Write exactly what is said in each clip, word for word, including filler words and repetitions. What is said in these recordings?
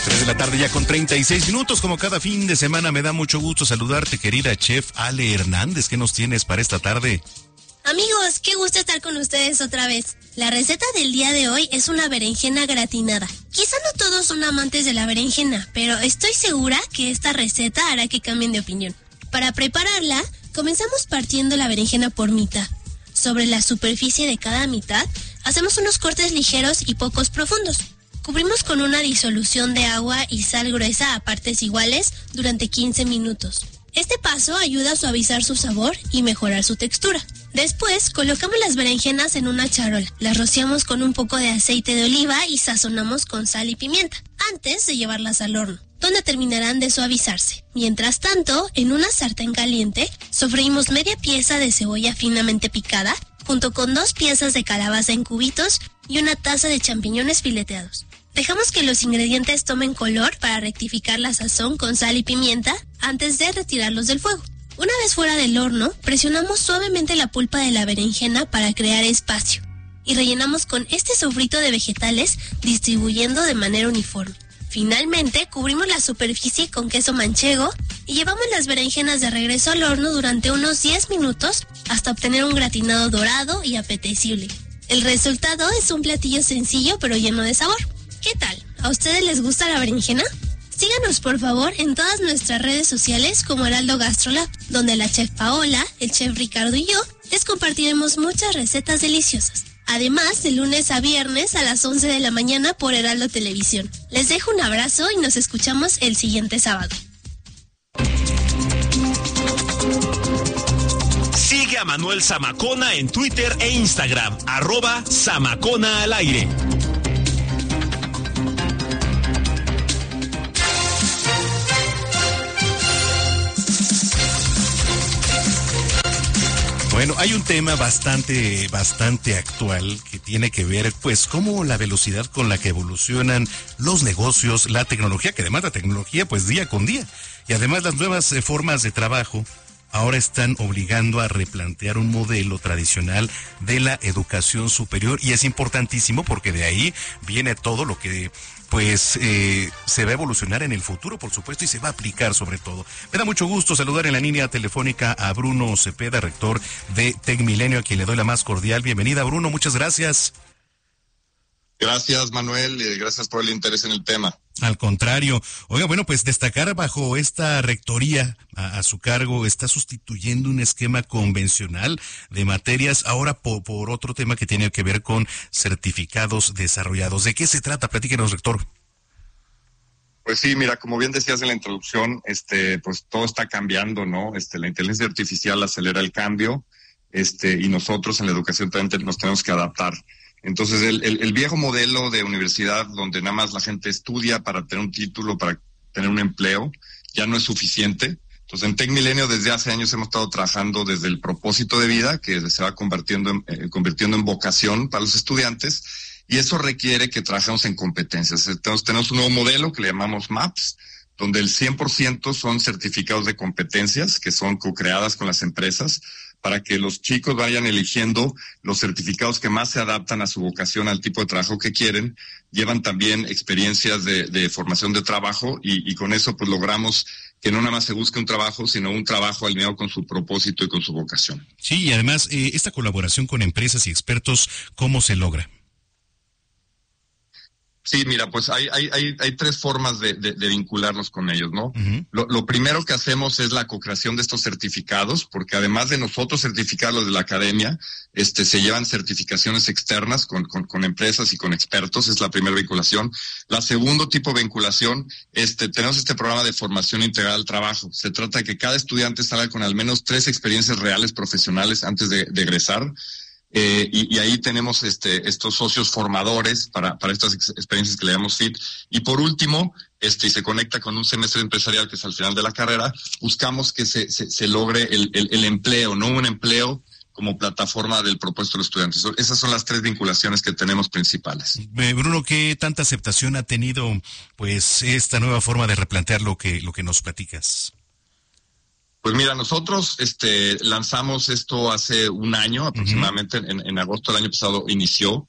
tres de la tarde ya con treinta y seis minutos, como cada fin de semana me da mucho gusto saludarte, querida chef Ale Hernández. ¿Qué nos tienes para esta tarde? Amigos, qué gusto estar con ustedes otra vez. La receta del día de hoy es una berenjena gratinada. Quizá no todos son amantes de la berenjena, pero estoy segura que esta receta hará que cambien de opinión. Para prepararla, comenzamos partiendo la berenjena por mitad. Sobre la superficie de cada mitad, hacemos unos cortes ligeros y pocos profundos. Cubrimos con una disolución de agua y sal gruesa a partes iguales durante quince minutos. Este paso ayuda a suavizar su sabor y mejorar su textura. Después, colocamos las berenjenas en una charola. Las rociamos con un poco de aceite de oliva y sazonamos con sal y pimienta, antes de llevarlas al horno, donde terminarán de suavizarse. Mientras tanto, en una sartén caliente, sofreímos media pieza de cebolla finamente picada, junto con dos piezas de calabaza en cubitos y una taza de champiñones fileteados. Dejamos que los ingredientes tomen color para rectificar la sazón con sal y pimienta antes de retirarlos del fuego. Una vez fuera del horno, presionamos suavemente la pulpa de la berenjena para crear espacio y rellenamos con este sofrito de vegetales, distribuyendo de manera uniforme. Finalmente, cubrimos la superficie con queso manchego y llevamos las berenjenas de regreso al horno durante unos diez minutos hasta obtener un gratinado dorado y apetecible. El resultado es un platillo sencillo pero lleno de sabor. ¿Qué tal? ¿A ustedes les gusta la berenjena? Síganos por favor en todas nuestras redes sociales como Heraldo Gastrolab, donde la chef Paola, el chef Ricardo y yo les compartiremos muchas recetas deliciosas. Además, de lunes a viernes a las once de la mañana por Heraldo Televisión. Les dejo un abrazo y nos escuchamos el siguiente sábado. Sigue a Manuel Zamacona en Twitter e Instagram, arroba Zamacona al aire. Bueno, hay un tema bastante, bastante actual que tiene que ver, pues, cómo la velocidad con la que evolucionan los negocios, la tecnología, que además la tecnología, pues, día con día. Y además las nuevas eh, formas de trabajo ahora están obligando a replantear un modelo tradicional de la educación superior. Y es importantísimo porque de ahí viene todo lo que pues eh, se va a evolucionar en el futuro, por supuesto, y se va a aplicar sobre todo. Me da mucho gusto saludar en la línea telefónica a Bruno Cepeda, rector de TecMilenio, a quien le doy la más cordial bienvenida. Bruno, muchas gracias. Gracias, Manuel, y gracias por el interés en el tema. Al contrario. Oiga, bueno, pues destacar bajo esta rectoría a, a su cargo, está sustituyendo un esquema convencional de materias, ahora por, por otro tema que tiene que ver con certificados desarrollados. ¿De qué se trata? Platíquenos, rector. Pues sí, mira, como bien decías en la introducción, este, pues todo está cambiando, ¿no? Este, la inteligencia artificial acelera el cambio, este, y nosotros en la educación también nos tenemos que adaptar. Entonces, el, el, el viejo modelo de universidad donde nada más la gente estudia para tener un título, para tener un empleo, ya no es suficiente. Entonces, en TecMilenio desde hace años hemos estado trabajando desde el propósito de vida, que se va convirtiendo en, eh, convirtiendo en vocación para los estudiantes, y eso requiere que trabajemos en competencias. Entonces, tenemos un nuevo modelo que le llamamos MAPS, donde el cien por ciento son certificados de competencias que son co-creadas con las empresas, para que los chicos vayan eligiendo los certificados que más se adaptan a su vocación, al tipo de trabajo que quieren. Llevan también experiencias de, de formación de trabajo y, y con eso pues logramos que no nada más se busque un trabajo, sino un trabajo alineado con su propósito y con su vocación. Sí, y además eh, esta colaboración con empresas y expertos, ¿cómo se logra? Sí, mira, pues hay hay hay, hay tres formas de, de, de vincularnos con ellos, ¿no? Uh-huh. Lo, lo primero que hacemos es la co-creación de estos certificados, porque además de nosotros certificarlos de la academia, este, se llevan certificaciones externas con, con, con empresas y con expertos, es la primera vinculación. La segundo tipo de vinculación, este, tenemos este programa de formación integral al trabajo. Se trata de que cada estudiante salga con al menos tres experiencias reales profesionales antes de, de egresar. Eh, y, y ahí tenemos este estos socios formadores para, para estas ex- experiencias que le llamamos F I T. Y por último, este y se conecta con un semestre empresarial que es al final de la carrera, buscamos que se, se, se logre el, el, el empleo, no un empleo como plataforma del propósito de los estudiantes. Esas son las tres vinculaciones que tenemos principales. Eh, Bruno, ¿qué tanta aceptación ha tenido pues esta nueva forma de replantear lo que, lo que nos platicas? Pues mira, nosotros este lanzamos esto hace un año, aproximadamente, uh-huh. en, en agosto del año pasado inició.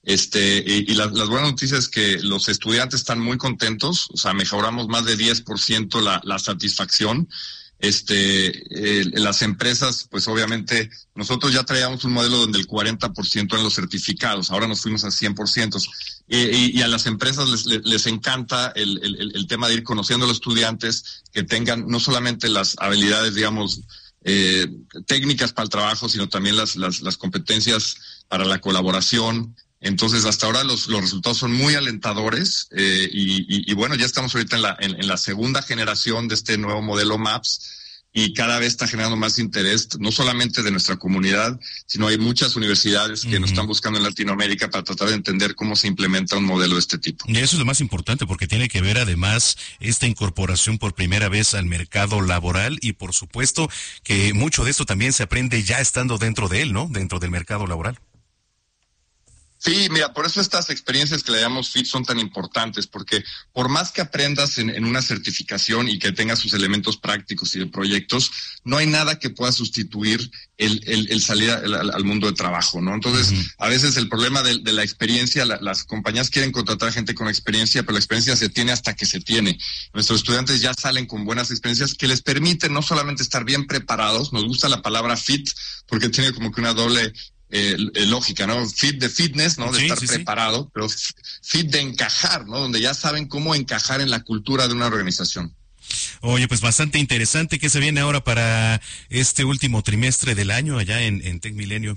Este, y, y la, las buenas noticias es que los estudiantes están muy contentos, o sea, mejoramos más de diez por ciento la, la satisfacción. Este, eh, las empresas, pues obviamente, nosotros ya traíamos un modelo donde el cuarenta por ciento eran los certificados, ahora nos fuimos a cien por ciento. Eh, y, y a las empresas les, les, les encanta el, el, el tema de ir conociendo a los estudiantes que tengan no solamente las habilidades, digamos, eh, técnicas para el trabajo, sino también las, las, las competencias para la colaboración. Entonces, hasta ahora los, los resultados son muy alentadores eh, y, y, y bueno, ya estamos ahorita en la, en, en la segunda generación de este nuevo modelo MAPS y cada vez está generando más interés, no solamente de nuestra comunidad, sino hay muchas universidades que uh-huh. nos están buscando en Latinoamérica para tratar de entender cómo se implementa un modelo de este tipo. Y eso es lo más importante porque tiene que ver además esta incorporación por primera vez al mercado laboral y por supuesto que mucho de esto también se aprende ya estando dentro de él, ¿no? Dentro del mercado laboral. Sí, mira, por eso estas experiencias que le llamamos F I T son tan importantes, porque por más que aprendas en, en una certificación y que tengas sus elementos prácticos y de proyectos, no hay nada que pueda sustituir el, el, el salir al, al mundo de trabajo, ¿no? Entonces, uh-huh. a veces el problema de, de la experiencia, la, las compañías quieren contratar gente con experiencia, pero la experiencia se tiene hasta que se tiene. Nuestros estudiantes ya salen con buenas experiencias que les permiten no solamente estar bien preparados, nos gusta la palabra fit, porque tiene como que una doble Eh, lógica, ¿no? Fit de fitness, ¿no? De sí, estar sí, preparado, sí. Pero fit de encajar, ¿no? Donde ya saben cómo encajar en la cultura de una organización. Oye, pues bastante interesante. ¿Qué se viene ahora para este último trimestre del año allá en, en Tech Milenio?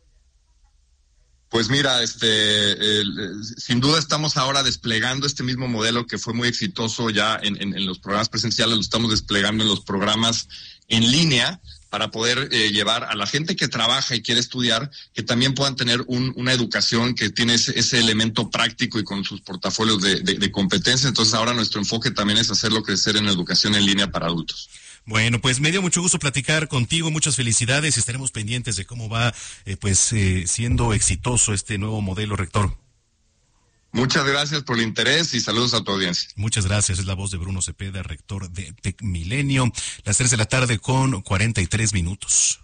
Pues mira, este, eh, sin duda estamos ahora desplegando este mismo modelo que fue muy exitoso ya en, en, en los programas presenciales, lo estamos desplegando en los programas en línea, para poder eh, llevar a la gente que trabaja y quiere estudiar, que también puedan tener un, una educación que tiene ese, ese elemento práctico y con sus portafolios de, de, de competencia. Entonces ahora nuestro enfoque también es hacerlo crecer en la educación en línea para adultos. Bueno, pues me dio mucho gusto platicar contigo, muchas felicidades y estaremos pendientes de cómo va eh, pues eh, siendo exitoso este nuevo modelo, rector. Muchas gracias por el interés y saludos a tu audiencia. Muchas gracias. Es la voz de Bruno Cepeda, rector de Tech Milenio. Las tres de la tarde con cuarenta y tres minutos.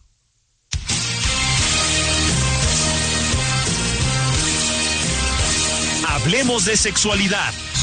Hablemos de sexualidad